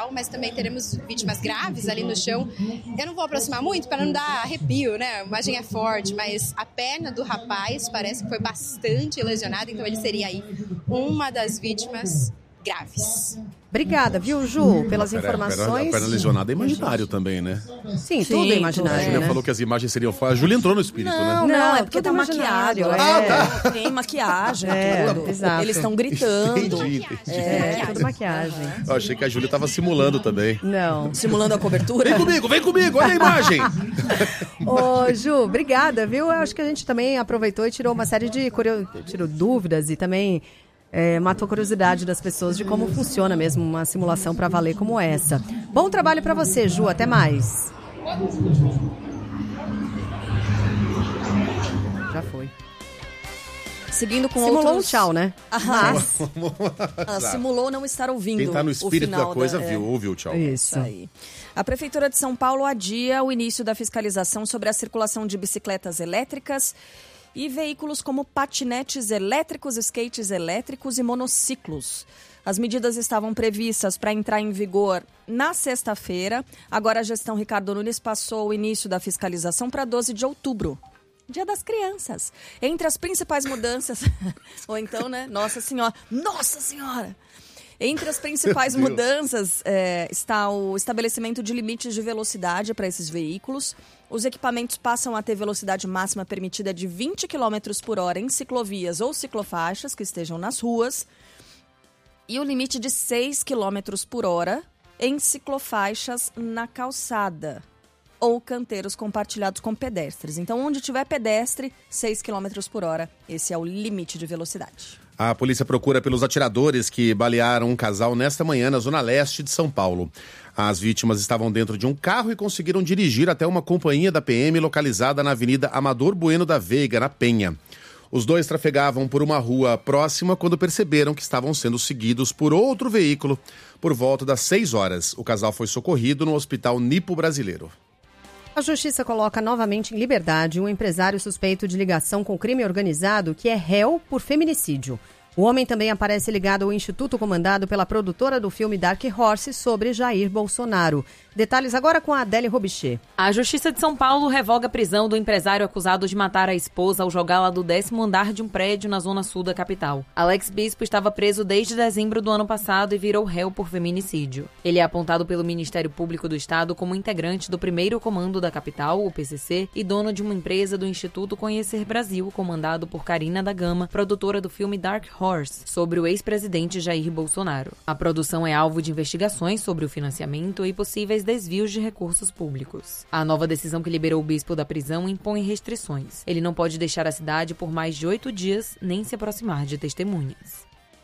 Paulo, mas também teremos vítimas graves ali no chão. Eu não vou aproximar muito para não dar arrepio, né? A imagem é forte, mas a perna do rapaz parece que foi bastante lesionada, então ele seria aí uma das vítimas graves. Obrigada, viu, Ju, pelas informações. A perna lesionada é imaginário também, né? Sim, tudo é imaginário. A Júlia falou que as imagens seriam falsas. A Júlia entrou no espírito, né? Não, é porque tá maquiado. Tem maquiagem, tudo. Exato. Eles estão gritando. Entendi. Tudo maquiagem. Eu achei que a Júlia estava simulando também. Não. Simulando a cobertura. Vem comigo, olha a imagem. Ô, Ju, obrigada, viu? Eu acho que a gente também aproveitou e tirou uma série de tirou dúvidas e também matou a curiosidade das pessoas de como funciona mesmo uma simulação para valer como essa. Bom trabalho para você, Ju. Até mais. Já foi. Seguindo com Simulou outros... um tchau, né? Mas simulou não estar ouvindo. Quem tá no espírito da coisa ouviu o tchau. Isso aí. A Prefeitura de São Paulo adia o início da fiscalização sobre a circulação de bicicletas elétricas e veículos como patinetes elétricos, skates elétricos e monociclos. As medidas estavam previstas para entrar em vigor na sexta-feira. Agora a gestão Ricardo Nunes passou o início da fiscalização para 12 de outubro. Dia das Crianças. Entre as principais mudanças... ou então, né? Nossa Senhora! Nossa Senhora! Entre as principais mudanças está o estabelecimento de limites de velocidade para esses veículos. Os equipamentos passam a ter velocidade máxima permitida de 20 km por hora em ciclovias ou ciclofaixas que estejam nas ruas e o limite de 6 km por hora em ciclofaixas na calçada ou canteiros compartilhados com pedestres. Então, onde tiver pedestre, 6 km por hora. Esse é o limite de velocidade. A polícia procura pelos atiradores que balearam um casal nesta manhã na zona leste de São Paulo. As vítimas estavam dentro de um carro e conseguiram dirigir até uma companhia da PM localizada na Avenida Amador Bueno da Veiga, na Penha. Os dois trafegavam por uma rua próxima quando perceberam que estavam sendo seguidos por outro veículo. Por volta das 6 horas, o casal foi socorrido no Hospital Nipo Brasileiro. A Justiça coloca novamente em liberdade um empresário suspeito de ligação com crime organizado que é réu por feminicídio. O homem também aparece ligado ao instituto comandado pela produtora do filme Dark Horse sobre Jair Bolsonaro. Detalhes agora com a Adélia Robichê. A Justiça de São Paulo revoga a prisão do empresário acusado de matar a esposa ao jogá-la do 10º andar de um prédio na zona sul da capital. Alex Bispo estava preso desde dezembro do ano passado e virou réu por feminicídio. Ele é apontado pelo Ministério Público do Estado como integrante do primeiro comando da capital, o PCC, e dono de uma empresa do Instituto Conhecer Brasil, comandado por Karina da Gama, produtora do filme Dark Horse, sobre o ex-presidente Jair Bolsonaro. A produção é alvo de investigações sobre o financiamento e possíveis desvios de recursos públicos. A nova decisão que liberou o bispo da prisão impõe restrições. Ele não pode deixar a cidade por mais de 8 dias, nem se aproximar de testemunhas.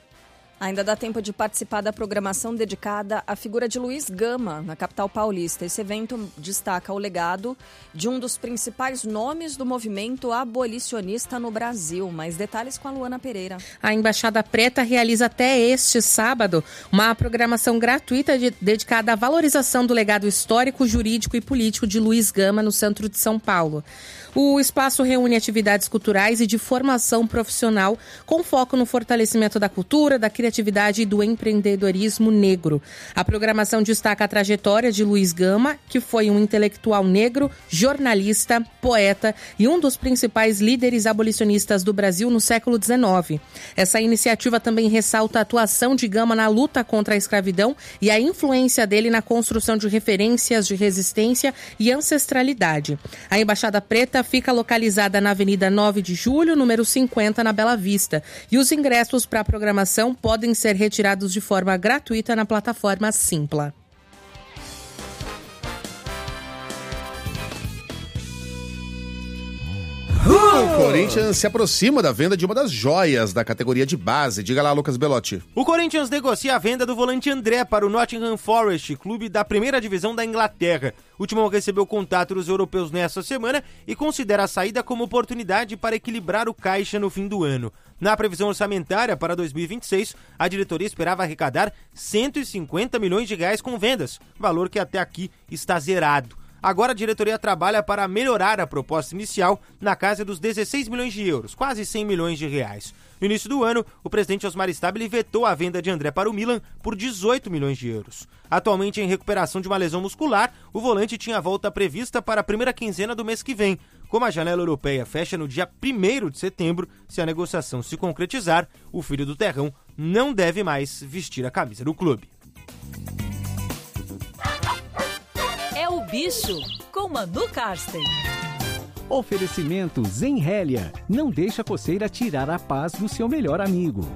Ainda dá tempo de participar da programação dedicada à figura de Luiz Gama, na capital paulista. Esse evento destaca o legado de um dos principais nomes do movimento abolicionista no Brasil. Mais detalhes com a Luana Pereira. A Embaixada Preta realiza até este sábado uma programação gratuita dedicada à valorização do legado histórico, jurídico e político de Luiz Gama no centro de São Paulo. O espaço reúne atividades culturais e de formação profissional com foco no fortalecimento da cultura, da criatividade e do empreendedorismo negro. A programação destaca a trajetória de Luiz Gama, que foi um intelectual negro, jornalista, poeta e um dos principais líderes abolicionistas do Brasil no século XIX. Essa iniciativa também ressalta a atuação de Gama na luta contra a escravidão e a influência dele na construção de referências de resistência e ancestralidade. A Embaixada Preta fica localizada na Avenida 9 de Julho, número 50, na Bela Vista. E os ingressos para a programação podem ser retirados de forma gratuita na plataforma Simpla. O Corinthians se aproxima da venda de uma das joias da categoria de base. Diga lá, Lucas Belotti. O Corinthians negocia a venda do volante André para o Nottingham Forest, clube da primeira divisão da Inglaterra. O Timão recebeu contato dos europeus nesta semana e considera a saída como oportunidade para equilibrar o caixa no fim do ano. Na previsão orçamentária para 2026, a diretoria esperava arrecadar R$ 150 milhões com vendas, valor que até aqui está zerado. Agora a diretoria trabalha para melhorar a proposta inicial na casa dos 16 milhões de euros, quase 100 milhões de reais. No início do ano, o presidente Osmar Stabile vetou a venda de André para o Milan por 18 milhões de euros. Atualmente em recuperação de uma lesão muscular, o volante tinha a volta prevista para a primeira quinzena do mês que vem. Como a janela europeia fecha no dia 1º de setembro, se a negociação se concretizar, o filho do Terrão não deve mais vestir a camisa do clube. É o Bicho, com Manu Karsten. Oferecimento Zenrélia. Não deixa a coceira tirar a paz do seu melhor amigo.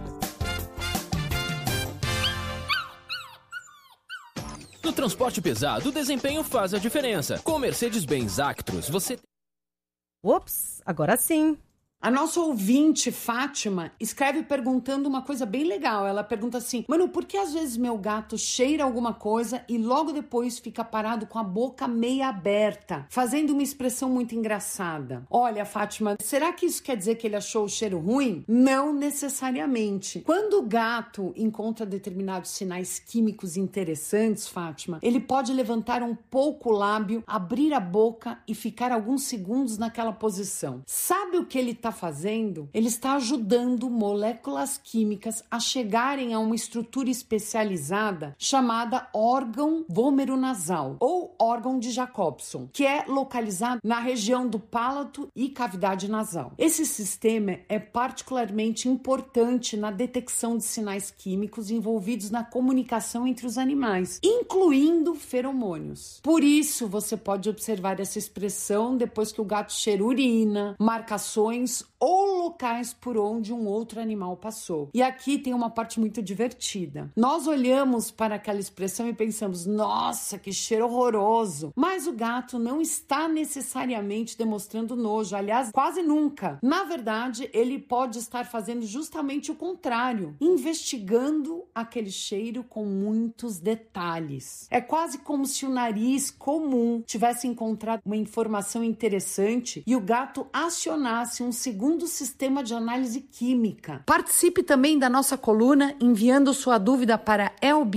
No transporte pesado, o desempenho faz a diferença. Com o Mercedes-Benz Actros, você... Ops, agora sim. A nossa ouvinte, Fátima, escreve perguntando uma coisa bem legal. Ela pergunta assim: Manu, por que às vezes meu gato cheira alguma coisa e logo depois fica parado com a boca meia aberta, fazendo uma expressão muito engraçada? Olha, Fátima, será que isso quer dizer que ele achou o cheiro ruim? Não necessariamente. Quando o gato encontra determinados sinais químicos interessantes, Fátima, ele pode levantar um pouco o lábio, abrir a boca e ficar alguns segundos naquela posição. Sabe o que ele está fazendo? Ele está ajudando moléculas químicas a chegarem a uma estrutura especializada chamada órgão vômero-nasal ou órgão de Jacobson, que é localizado na região do palato e cavidade nasal. Esse sistema é particularmente importante na detecção de sinais químicos envolvidos na comunicação entre os animais, incluindo feromônios. Por isso, você pode observar essa expressão depois que o gato cheira urina, marcações ou locais por onde um outro animal passou. E aqui tem uma parte muito divertida. Nós olhamos para aquela expressão e pensamos: nossa, que cheiro horroroso. Mas o gato não está necessariamente demonstrando nojo, aliás, quase nunca. Na verdade, ele pode estar fazendo justamente o contrário, investigando aquele cheiro com muitos detalhes. É quase como se o nariz comum tivesse encontrado uma informação interessante e o gato acionasse um segundo sistema de análise química. Participe também da nossa coluna enviando sua dúvida para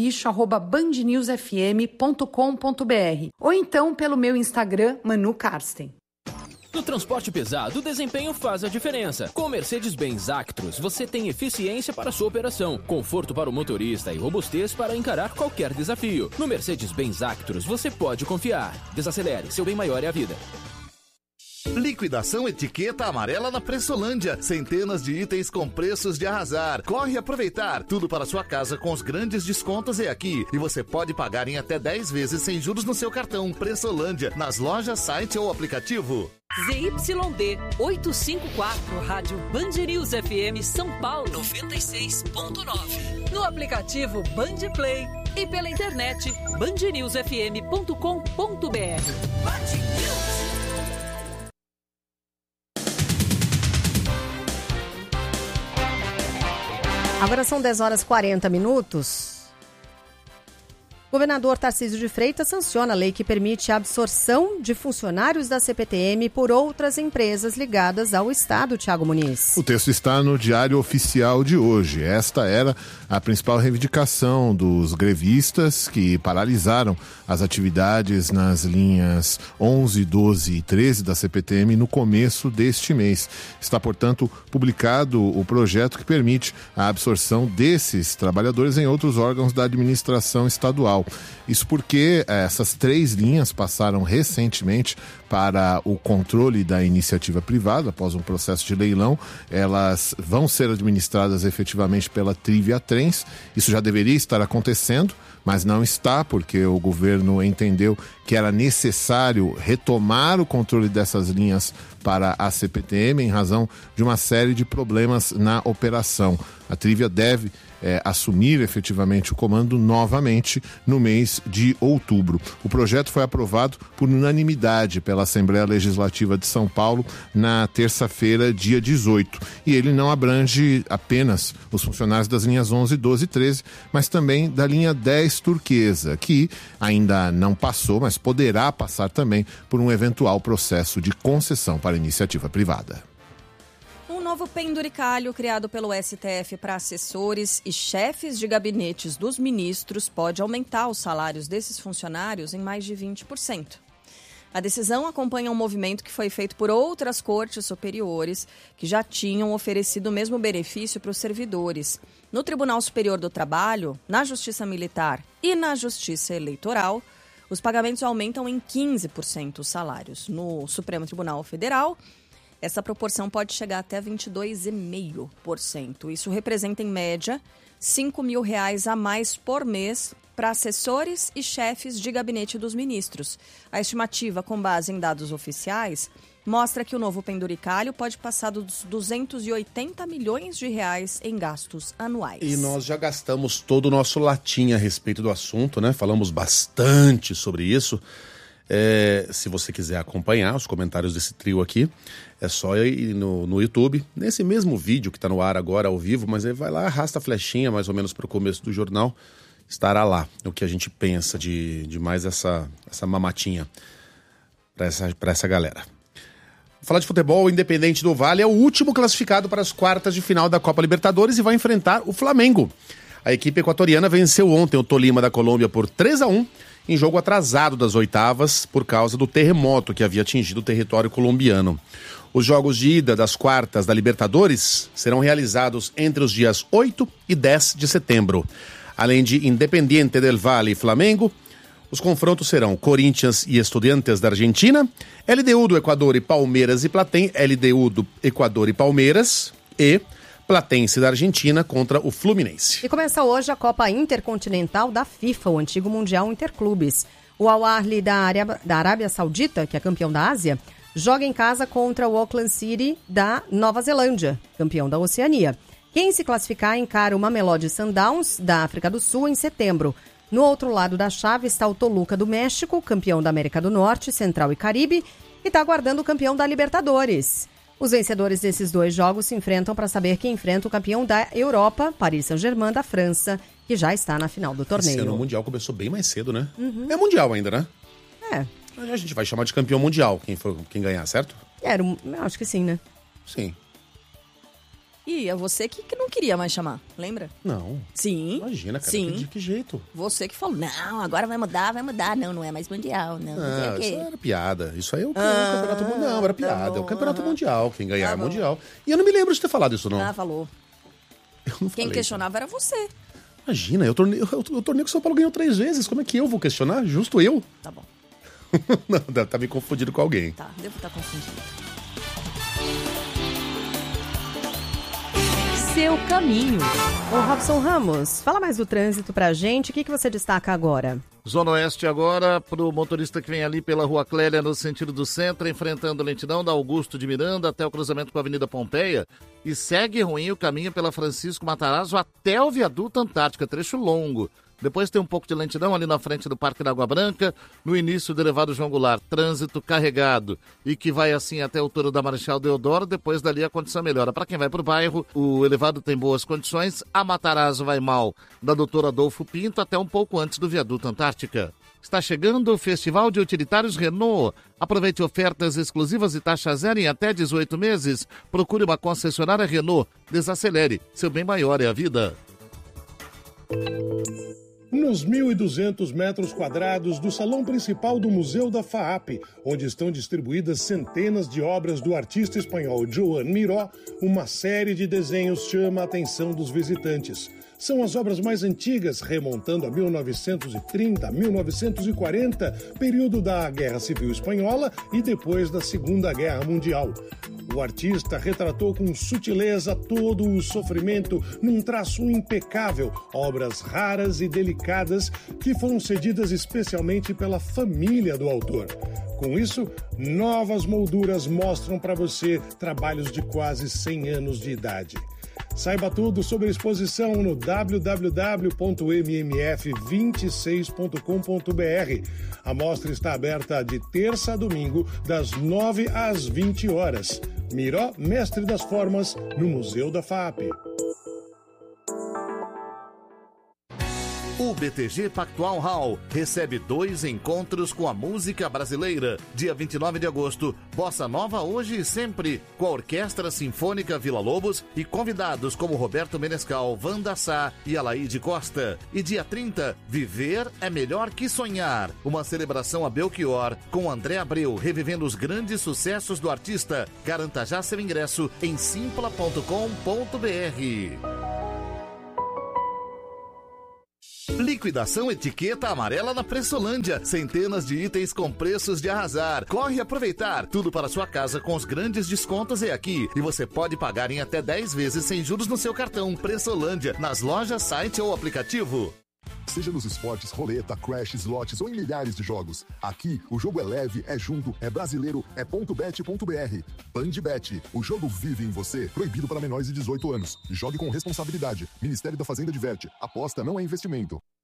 elbicho@bandnewsfm.com.br ou então pelo meu Instagram, Manu Karsten. No transporte pesado, o desempenho faz a diferença. Com o Mercedes-Benz Actros, você tem eficiência para sua operação, conforto para o motorista e robustez para encarar qualquer desafio. No Mercedes-Benz Actros, você pode confiar. Desacelere, seu bem maior é a vida. Liquidação etiqueta amarela na Pressolândia. Centenas de itens com preços de arrasar. Corre aproveitar. Tudo para sua casa com os grandes descontos é aqui. E você pode pagar em até 10 vezes sem juros no seu cartão. Pressolândia, nas lojas, site ou aplicativo. ZYD 854, Rádio Band News FM São Paulo 96.9. No aplicativo Band Play e pela internet bandnewsfm.com.br. Agora são 10 horas e 40 minutos. O governador Tarcísio de Freitas sanciona a lei que permite a absorção de funcionários da CPTM por outras empresas ligadas ao Estado, Thiago Muniz. O texto está no Diário Oficial de hoje. Esta era a principal reivindicação dos grevistas que paralisaram as atividades nas linhas 11, 12 e 13 da CPTM no começo deste mês. Está, portanto, publicado o projeto que permite a absorção desses trabalhadores em outros órgãos da administração estadual. Isso porque essas 3 linhas passaram recentemente para o controle da iniciativa privada, após um processo de leilão. Elas vão ser administradas efetivamente pela Trivia Trens. Isso já deveria estar acontecendo, mas não está, porque o governo entendeu que era necessário retomar o controle dessas linhas para a CPTM em razão de uma série de problemas na operação. A Trivia deve assumir efetivamente o comando novamente no mês de outubro. O projeto foi aprovado por unanimidade pela Assembleia Legislativa de São Paulo na terça-feira, dia 18. E ele não abrange apenas os funcionários das linhas 11, 12 e 13, mas também da linha 10 turquesa, que ainda não passou, mas poderá passar também por um eventual processo de concessão para a iniciativa privada. Um novo penduricalho criado pelo STF para assessores e chefes de gabinetes dos ministros pode aumentar os salários desses funcionários em mais de 20%. A decisão acompanha um movimento que foi feito por outras cortes superiores que já tinham oferecido o mesmo benefício para os servidores. No Tribunal Superior do Trabalho, na Justiça Militar e na Justiça Eleitoral, os pagamentos aumentam em 15% os salários. No Supremo Tribunal Federal, essa proporção pode chegar até 22,5%. Isso representa, em média, R$5.000 a mais por mês para assessores e chefes de gabinete dos ministros. A estimativa, com base em dados oficiais, mostra que o novo penduricalho pode passar dos R$280 milhões em gastos anuais. E nós já gastamos todo o nosso latim a respeito do assunto, né? Falamos bastante sobre isso. Se você quiser acompanhar os comentários desse trio aqui, é só ir no YouTube, nesse mesmo vídeo que está no ar agora, ao vivo, mas aí vai lá, arrasta a flechinha mais ou menos para o começo do jornal, estará lá o que a gente pensa de mais essa mamatinha para essa galera. Vou falar de futebol. O Independente do Valle é o último classificado para as quartas de final da Copa Libertadores e vai enfrentar o Flamengo. A equipe equatoriana venceu ontem o Tolima da Colômbia por 3-1 em jogo atrasado das oitavas por causa do terremoto que havia atingido o território colombiano. Os jogos de ida das quartas da Libertadores serão realizados entre os dias 8 e 10 de setembro. Além de Independiente del Valle e Flamengo, os confrontos serão Corinthians e Estudiantes da Argentina, LDU do Equador e Palmeiras e Platense, LDU do Equador e Palmeiras e Platense da Argentina contra o Fluminense. E começa hoje a Copa Intercontinental da FIFA, o antigo Mundial Interclubes. O Al Ahly da Arábia Saudita, que é campeão da Ásia, joga em casa contra o Auckland City da Nova Zelândia, campeão da Oceania. Quem se classificar encara o Mamelodi Sundowns da África do Sul em setembro. No outro lado da chave está o Toluca do México, campeão da América do Norte, Central e Caribe, e está aguardando o campeão da Libertadores. Os vencedores desses dois jogos se enfrentam para saber quem enfrenta o campeão da Europa, Paris Saint-Germain da França, que já está na final do torneio. Esse ano o Mundial começou bem mais cedo, né? Uhum. É Mundial ainda, né? É. A gente vai chamar de campeão mundial quem ganhar, certo? Acho que sim, né? Sim. E é você que não queria mais chamar, lembra? Não. Sim. Imagina, cara. Sim. De que jeito? Você que falou, não, agora vai mudar. Não é mais mundial, não sei o quê. Isso era piada. Isso aí é o campeonato mundial. Não, era piada. É o campeonato mundial. Quem ganhar é mundial. E eu não me lembro de ter falado isso, não. Falou. Eu não Quem falei, questionava era você. Imagina, eu tornei que o São Paulo ganhou 3 vezes. Como é que eu vou questionar? Justo eu? Tá bom. Não, deve estar me confundindo com alguém. Tá, devo estar confundido. Seu caminho. Ô Robson Ramos, fala mais do trânsito pra gente. O que você destaca agora? Zona Oeste agora, para o motorista que vem ali pela Rua Clélia, no sentido do centro, enfrentando a lentidão da Augusto de Miranda até o cruzamento com a Avenida Pompeia. E segue ruim o caminho pela Francisco Matarazzo até o Viaduto Antártica, trecho longo. Depois tem um pouco de lentidão ali na frente do Parque da Água Branca, no início do elevado João Goulart, trânsito carregado e que vai assim até a altura da Marechal Deodoro, depois dali a condição melhora. Para quem vai para o bairro, o elevado tem boas condições, a Matarazzo vai mal da Doutor Adolfo Pinto até um pouco antes do Viaduto Antártica. Está chegando o Festival de Utilitários Renault. Aproveite ofertas exclusivas e taxa zero em até 18 meses. Procure uma concessionária Renault. Desacelere, seu bem maior é a vida. Nos 1.200 metros quadrados do salão principal do Museu da FAAP, onde estão distribuídas centenas de obras do artista espanhol Joan Miró, uma série de desenhos chama a atenção dos visitantes. São as obras mais antigas, remontando a 1930, 1940, período da Guerra Civil Espanhola e depois da Segunda Guerra Mundial. O artista retratou com sutileza todo o sofrimento num traço impecável, obras raras e delicadas que foram cedidas especialmente pela família do autor. Com isso, novas molduras mostram para você trabalhos de quase 100 anos de idade. Saiba tudo sobre a exposição no www.mmf26.com.br. A mostra está aberta de terça a domingo, das 9 às 20 horas. Miró, mestre das formas, no Museu da FAAP. O BTG Pactual Hall recebe 2 encontros com a música brasileira. Dia 29 de agosto, Bossa Nova Hoje e Sempre, com a Orquestra Sinfônica Vila Lobos e convidados como Roberto Menescal, Wanda Sá e Alaide Costa. E dia 30, Viver é Melhor que Sonhar, uma celebração a Belchior, com André Abreu revivendo os grandes sucessos do artista. Garanta já seu ingresso em simpla.com.br. Liquidação Etiqueta Amarela na Pressolândia. Centenas de itens com preços de arrasar. Corre aproveitar. Tudo para sua casa com os grandes descontos é aqui. E você pode pagar em até 10 vezes sem juros no seu cartão. Pressolândia, nas lojas, site ou aplicativo. Seja nos esportes, roleta, crash, slots ou em milhares de jogos. Aqui, o jogo é leve, é junto, é brasileiro, é .bet.br. Bandbet, o jogo vive em você. Proibido para menores de 18 anos. Jogue com responsabilidade. Ministério da Fazenda diverte. Aposta não é investimento.